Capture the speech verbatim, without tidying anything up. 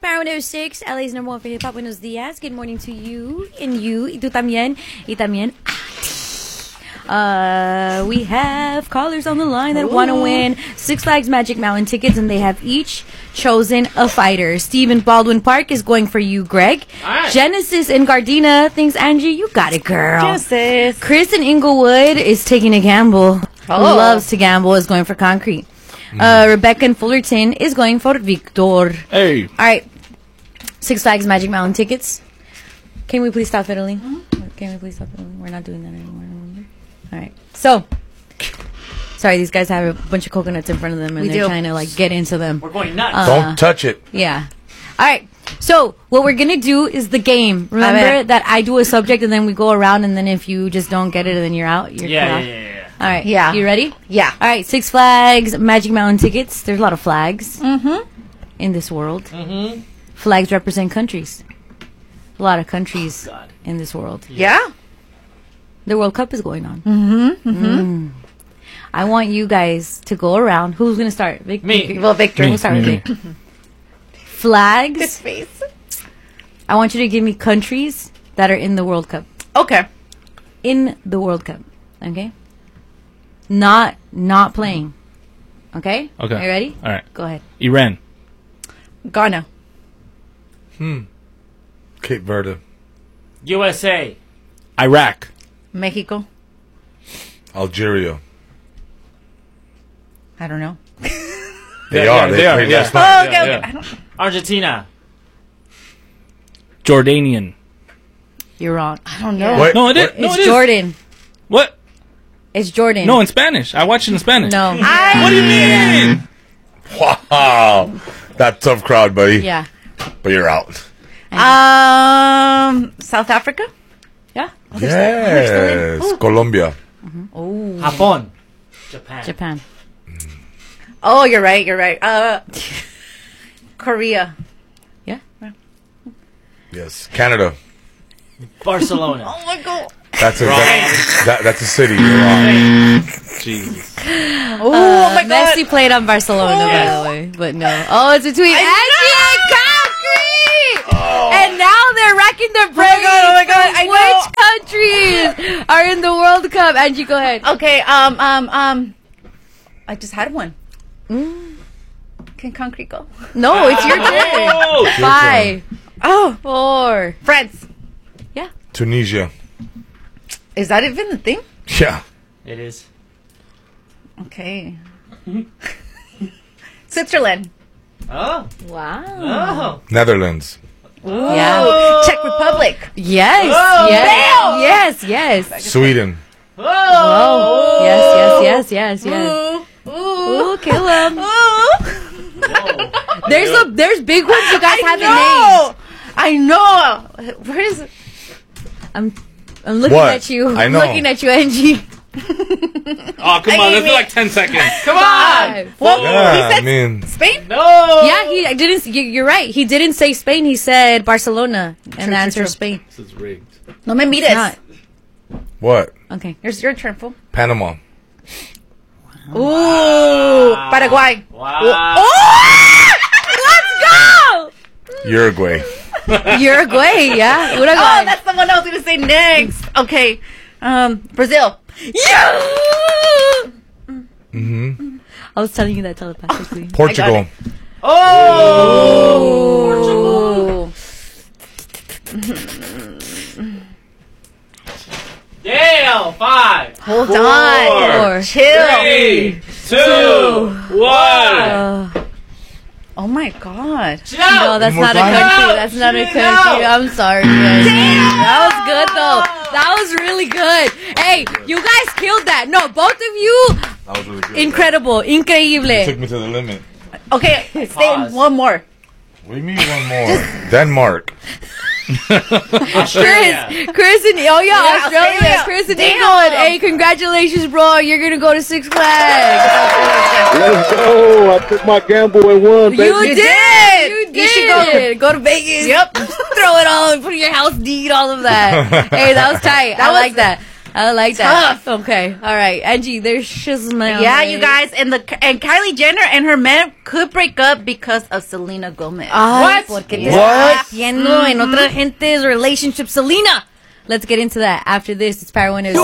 Power one oh six, L A's number one for hip-hop. Buenos dias. Good morning to you, and you, y tú también, y también. Uh, we have callers on the line that want to win Six Flags Magic Mountain tickets, and they have each chosen a fighter. Stephen Baldwin Park is going for you, Greg. Right. Genesis in Gardena thinks, Angie, you got it, girl. Genesis. Chris in Inglewood is taking a gamble. Oh. Loves to gamble, is going for Concrete. Uh, Rebecca in Fullerton is going for Victor. Hey. All right. Six Flags Magic Mountain tickets. Can we please stop fiddling? Can we please stop fiddling? We're not doing that anymore. All right. So, sorry, these guys have a bunch of coconuts in front of them, and We they're do. trying to like get into them. We're going nuts. Uh, Don't touch it. Yeah. All right. So, what we're gonna do is the game. Remember ver. that I do a subject, and then we go around, and then if you just don't get it, then you're out. You're yeah, cut yeah, off. yeah, yeah. All right. Yeah. You ready? Yeah. All right. Six Flags Magic Mountain tickets. There's a lot of flags in this world. Mm-hmm. Flags represent countries. A lot of countries God. in this world. Yeah. The World Cup is going on. Mm-hmm. Mm. I want you guys to go around. Who's going to start? Vic- Me. Well, Victor. We'll start with Me. Vic. Flags. His face. I want you to give me countries that are in the World Cup. Okay. In the World Cup. Okay? Not not playing. Okay? Okay. Are you ready? All right. Go ahead. Iran. Ghana. Cape Verde. U S A. Iraq. Mexico. Algeria. I don't know. They Yeah, are. yeah, they they are, played yeah. last Oh, night. okay, yeah, okay. yeah. I don't. Argentina. Jordanian. You're wrong. I don't know. What? No, it is. No, It's it is. Jordan. What? It's Jordan. No, in Spanish. I watch it in Spanish. No. I, What do you mean? Wow. That tough crowd, buddy. Yeah. But you're out. Um, South Africa. Yeah. Yes. Colombia. Oh. Japón. Japan. Japan. Oh, you're right. You're right. Uh, Korea. Yeah. Yes. Canada. Barcelona. Oh my god. That's a that, that, that's a city. You're wrong. Jesus. Oh, Uh, my god. Messi played on Barcelona, by the way, but no. Oh, it's between I Angie and Concrete, and now they're racking their my brains. God, oh my God, I Which countries are in the World Cup? Angie, go ahead. Okay. Um. Um. Um. I just had one. Can Concrete go? No, it's your turn. Oh! Five, Oh, four. France. Tunisia. Is that even a thing? Yeah. It is. Okay. Switzerland. Oh. Wow. Oh. Netherlands. Yeah. Czech Republic. Yes. Oh, Yes. Yes. Yes. Sweden. Oh. Oh. Yes. Yes. Yes. Yes. Yes. Ooh. Ooh. Ooh, kill him. Ooh. There's a there's big ones you guys I haven't know. named. I know. Where is it? I'm I'm looking What? at you. I I'm know. looking at you, Angie. Oh, come I on. gave Let's do it- like ten seconds. Come Five. on. Well, Yeah, he I said mean, Spain. No. Yeah, he didn't. you- You're right. He didn't say Spain. He said Barcelona, and True, the answer true, is Spain. This is rigged. No me mires. It's not. what? Okay. Here's your turn, fool. Panama. Ooh. Paraguay. Wow. Oh! Let's Uruguay. go. Uruguay. Yeah. Oh, Uruguay. that's the one I was going to say next. Okay. Um, Brazil. Yeah. Mm-hmm. I was telling you that telepathically. Portugal. Oh. Damn. Five. Hold Four. on. Four. Chill. Three. Two. One. Uh, Oh my god. Chill out. no, that's One more not a time? country. No, That's not a shit, country. no. I'm sorry. guys. That was good though. That was really good. Hey, you guys killed that. No, both of you, That was really good. incredible, increíble. Took me to the limit. Okay, stay Pause. one more. What do you mean one more? Denmark. Australia. Chris, Chris and oh yeah, Yeah, Australia. Australia. Chris and Damn. Inglewood. Hey, congratulations, bro. You're gonna go to Six Flags. Let's go. I took my gamble and won, baby. You You did. did. You did. You should go- go to Vegas. Yep. Throw it all. Put your house deed. All of that. Hey, that was tight. I That was- like that. I like that. Tough. Okay. All right. Angie, there's shizma. Yeah, you guys. And the and Kylie Jenner and her man could break up because of Selena Gomez. Ay, what? ¿Por qué te What? estás haciendo en otra gente's relationship, Selena? Let's get into that after this. It's Power one oh